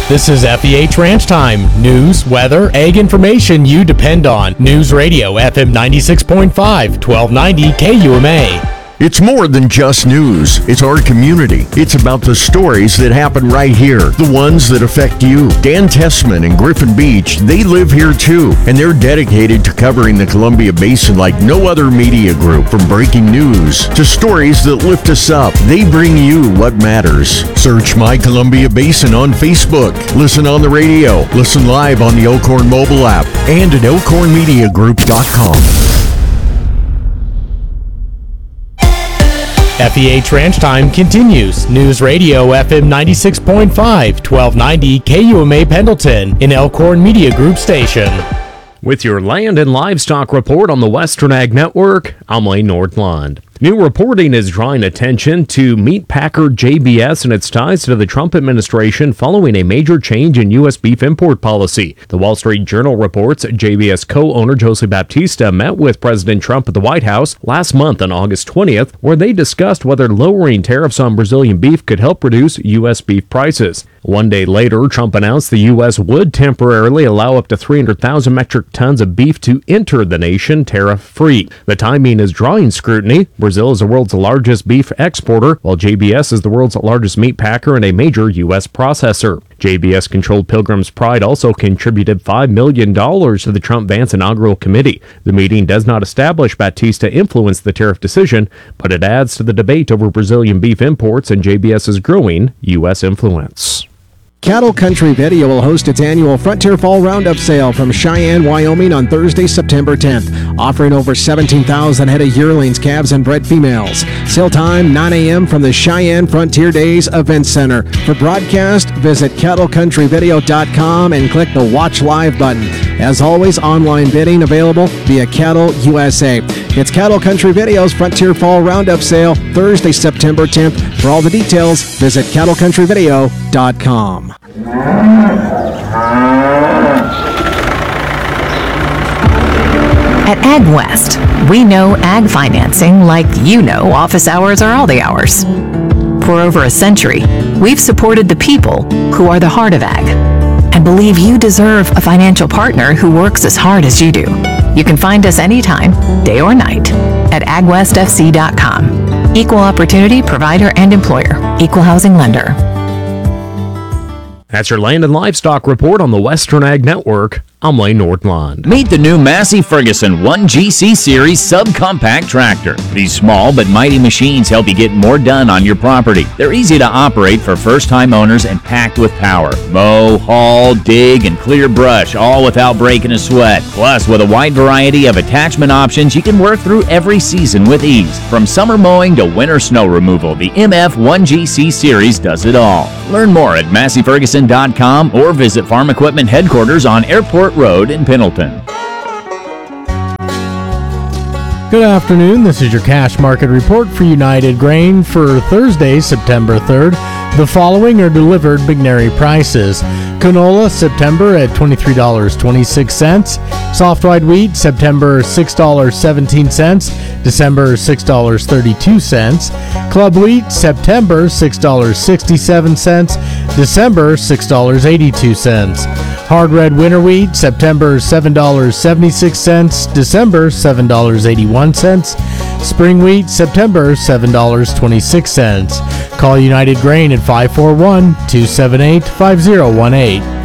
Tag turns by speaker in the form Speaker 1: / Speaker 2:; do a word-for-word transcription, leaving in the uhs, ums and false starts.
Speaker 1: This is F E H Ranch Time. News, weather, ag information you depend on. News Radio F M ninety-six point five, twelve ninety K U M A.
Speaker 2: It's more than just news. It's our community. It's about the stories that happen right here, the ones that affect you. Dan Tessman and Griffin Beach, they live here too, and they're dedicated to covering the Columbia Basin like no other media group. From breaking news to stories that lift us up, they bring you what matters. Search My Columbia Basin on Facebook. Listen on the radio. Listen live on the Elkhorn mobile app and at elkhorn media group dot com.
Speaker 1: F E H Ranch Time continues. News Radio F M ninety-six point five, twelve ninety K U M A Pendleton, an Elkhorn Media Group station.
Speaker 3: With your land and livestock report on the Western Ag Network, I'm Lane Nordlund. New reporting is drawing attention to meat packer J B S and its ties to the Trump administration following a major change in U S beef import policy. The Wall Street Journal reports J B S co-owner Jose Baptista met with President Trump at the White House last month on August twentieth, where they discussed whether lowering tariffs on Brazilian beef could help reduce U S beef prices. One day later, Trump announced the U S would temporarily allow up to three hundred thousand metric tons of beef to enter the nation tariff-free. The timing is drawing scrutiny. Brazil is the world's largest beef exporter, while J B S is the world's largest meat packer and a major U S processor. J B S-controlled Pilgrim's Pride also contributed five million dollars to the Trump-Vance inaugural committee. The meeting does not establish Batista influenced the tariff decision, but it adds to the debate over Brazilian beef imports and JBS's growing U S influence.
Speaker 4: Cattle Country Video will host its annual Frontier Fall Roundup sale from Cheyenne, Wyoming on Thursday, September tenth, offering over seventeen thousand head of yearlings, calves, and bred females. Sale time, nine a.m. from the Cheyenne Frontier Days Event Center. For broadcast, visit cattle country video dot com and click the Watch Live button. As always, online bidding available via Cattle U S A. It's Cattle Country Video's Frontier Fall Roundup Sale, Thursday, September tenth. For all the details, visit cattle country video dot com.
Speaker 5: At AgWest, we know ag financing like you know office hours are all the hours. For over a century, we've supported the people who are the heart of ag and believe you deserve a financial partner who works as hard as you do. You can find us anytime, day or night, at ag west f c dot com. Equal opportunity provider and employer. Equal housing lender.
Speaker 3: That's your land and livestock report on the Western Ag Network. I'm Lane Nordlund.
Speaker 6: Meet the new Massey Ferguson one G C Series subcompact tractor. These small but mighty machines help you get more done on your property. They're easy to operate for first-time owners and packed with power. Mow, haul, dig, and clear brush, all without breaking a sweat. Plus, with a wide variety of attachment options, you can work through every season with ease. From summer mowing to winter snow removal, the M F one G C Series does it all. Learn more at massey ferguson dot com or visit Farm Equipment Headquarters on Airport Road in Pendleton.
Speaker 1: Good afternoon. This is your cash market report for United Grain for Thursday, September third. The following are delivered McNary prices. Canola, September at twenty-three dollars and twenty-six cents. Soft white wheat, September six dollars and seventeen cents. December six dollars and thirty-two cents. Club wheat, September six dollars and sixty-seven cents. December six dollars and eighty-two cents. Hard red winter wheat, September seven dollars and seventy-six cents. December seven dollars and eighty-one cents. Spring wheat, September seven dollars and twenty-six cents. Call United Grain at five four one, two seven eight, five zero one eight.